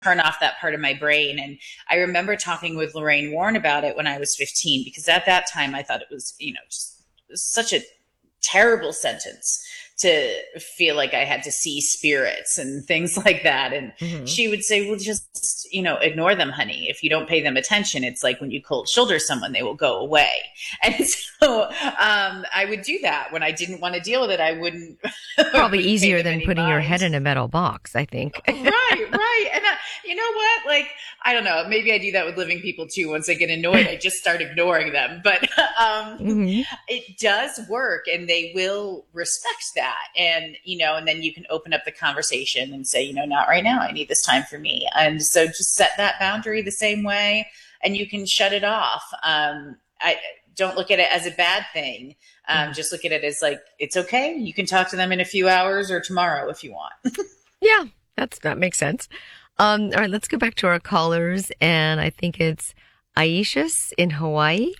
turn off that part of my brain. And I remember talking with Lorraine Warren about it when I was 15, because at that time I thought it was, just such a terrible sentence to feel like I had to see spirits and things like that. And she would say, well, just, ignore them, honey. If you don't pay them attention, it's like when you cold shoulder someone, they will go away. And so I would do that when I didn't want to deal with it. I wouldn't. Probably easier than putting your head in a metal box, I think. Right. And you know what? Like, I don't know. Maybe I do that with living people too. Once I get annoyed, I just start ignoring them. But it does work, and they will respect that. And, and then you can open up the conversation and say, not right now. I need this time for me. And so just set that boundary the same way, and you can shut it off. I don't look at it as a bad thing. Just look at it as like, it's okay. You can talk to them in a few hours or tomorrow if you want. Yeah, that makes sense. All right, let's go back to our callers. And I think it's Aishas in Hawaii.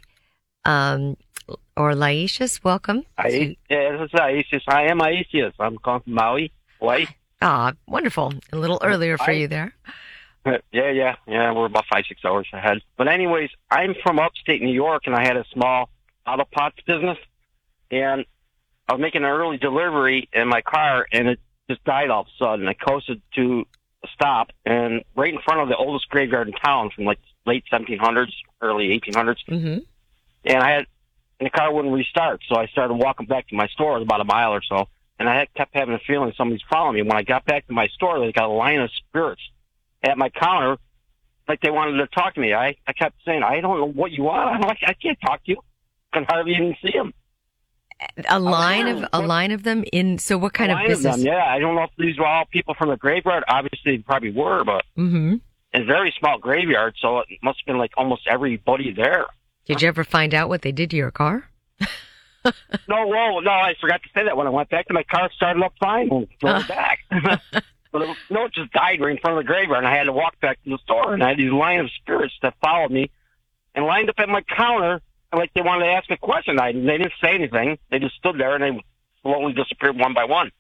Or Laishas, welcome. This is Aishas. I am Aishas. I'm calling from Maui, Hawaii. Ah, wonderful. A little earlier for you there. Yeah. We're about 5-6 hours ahead. But anyways, I'm from upstate New York, and I had a small auto parts business. And I was making an early delivery in my car, and it just died all of a sudden. I coasted to a stop, and right in front of the oldest graveyard in town from like late 1700s, early 1800s. And the car wouldn't restart, so I started walking back to my store. It was about a mile or so, and I kept having a feeling somebody's following me. When I got back to my store, they got a line of spirits at my counter, like they wanted to talk to me. I kept saying, I don't know what you want. I can't talk to you. I can hardly even see them. A line of them in. So what kind of business? Of them, yeah, I don't know if these were all people from the graveyard. Obviously, they probably were, but it's a very small graveyard, so it must have been like almost everybody there. Did you ever find out what they did to your car? No, I forgot to say that. When I went back to my car, it started up fine and drove back. But it just died right in front of the graveyard, and I had to walk back to the store, and I had these line of spirits that followed me and lined up at my counter, and like they wanted to ask me a question. They didn't say anything. They just stood there, and they slowly disappeared one by one.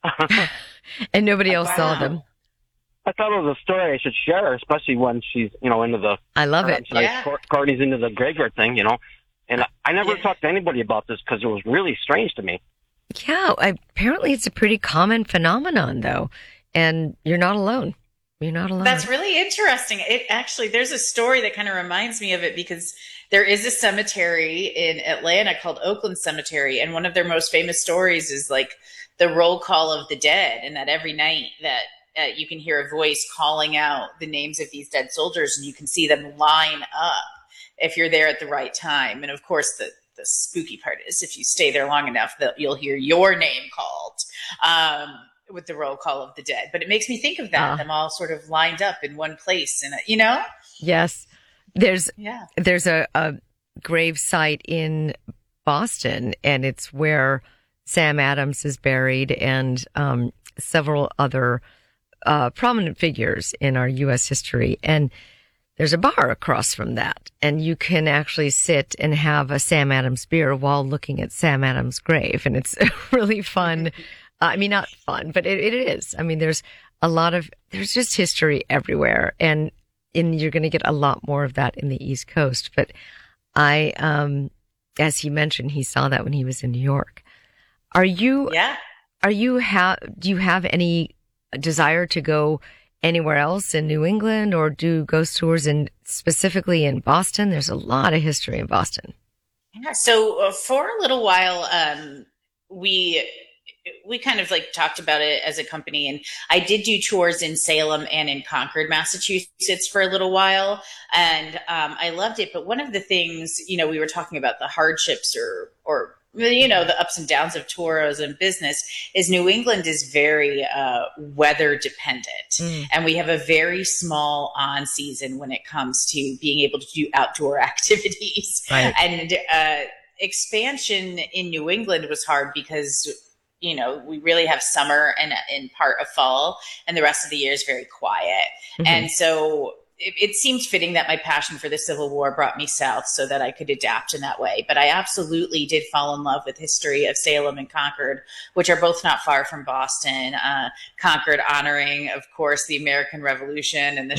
And nobody else saw them. I thought it was a story I should share, especially when she's, into the... I love it. Courtney's into the graveyard thing, And I never talked to anybody about this because it was really strange to me. Yeah, apparently it's a pretty common phenomenon, though. And you're not alone. You're not alone. That's really interesting. There's a story that kind of reminds me of it, because there is a cemetery in Atlanta called Oakland Cemetery. And one of their most famous stories is like the roll call of the dead. And that every night that you can hear a voice calling out the names of these dead soldiers, and you can see them line up if you're there at the right time. And of course, the spooky part is if you stay there long enough, you'll hear your name called with the roll call of the dead. But it makes me think of that, them all sort of lined up in one place. And, Yes. There's a grave site in Boston, and it's where Sam Adams is buried, and several other prominent figures in our U.S. history. And there's a bar across from that, and you can actually sit and have a Sam Adams beer while looking at Sam Adams' grave. And it's really fun. I mean, not fun, but it is. I mean, there's just history everywhere, and you're going to get a lot more of that in the East Coast. But as he mentioned, he saw that when he was in New York. Do you have any desire to go anywhere else in New England, or do ghost tours specifically in Boston? There's a lot of history in Boston. Yeah. So for a little while, we kind of like talked about it as a company, and I did do tours in Salem and in Concord, Massachusetts for a little while. And I loved it. But one of the things, we were talking about the hardships or the ups and downs of tourism business, is New England is very weather dependent. And we have a very small on season when it comes to being able to do outdoor activities. Right. And expansion in New England was hard because, we really have summer and in part of fall, and the rest of the year is very quiet. And so it seemed fitting that my passion for the Civil War brought me south so that I could adapt in that way. But I absolutely did fall in love with history of Salem and Concord, which are both not far from Boston. Concord honoring, of course, the American Revolution and the